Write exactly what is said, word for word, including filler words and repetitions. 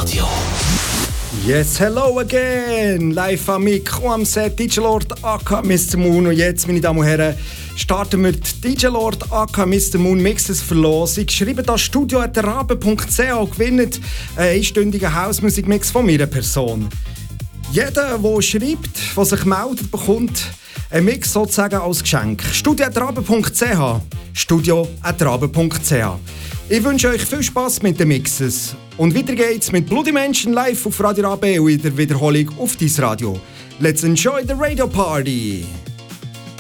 Radio. Yes, hello again! Live am Mikro am Set D J Lord aka Mister Moon. Und jetzt, meine Damen und Herren, starten wir die D J Lord aka Mister Moon Mixes Verlosung. Schreibt das studio at rabe punkt c h und gewinnt einen einstündigen Hausmusikmix von meiner Person. Jeder, der schreibt, der sich meldet, bekommt einen Mix sozusagen als Geschenk. studio at rabe punkt c h. studio at rabe punkt c h. Ich wünsche euch viel Spass mit den Mixes. Und weiter geht's mit Bloody Menschen live auf Radio Rabe und in der Wiederholung auf dein Radio. Let's enjoy the radio party!